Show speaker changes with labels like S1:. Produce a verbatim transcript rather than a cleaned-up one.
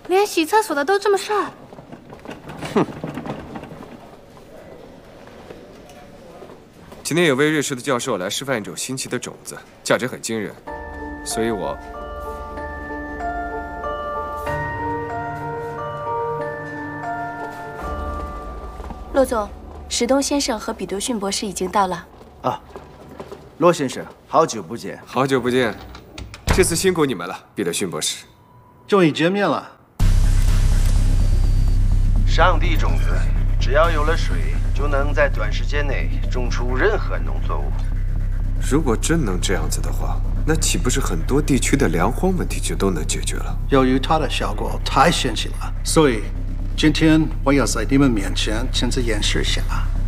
S1: 连洗厕所的都这么瘦。
S2: 哼。
S3: 今天有位瑞士的教授来示范一种新奇的种子，价值很惊人，所以我。
S4: 骆总，史东先生和彼得逊博士已经到了。
S2: 啊，骆先生，好久不见！
S3: 好久不见，这次辛苦你们了，彼得逊博士。
S5: 终于见面了。
S2: 上帝种子，只要有了水，就能在短时间内种出任何农作物。
S3: 如果真能这样子的话，那岂不是很多地区的粮荒问题就都能解决了？
S5: 由于它的效果太神奇了，所以。 今天我要在你们面前亲自演示一下。